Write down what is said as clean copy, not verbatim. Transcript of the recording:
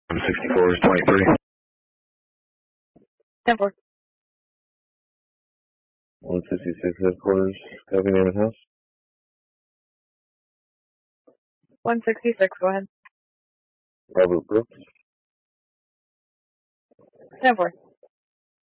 164 is 23. 10-4. 166 headquarters, copy name and house. 166, go ahead. Robert Brooks. 10-4.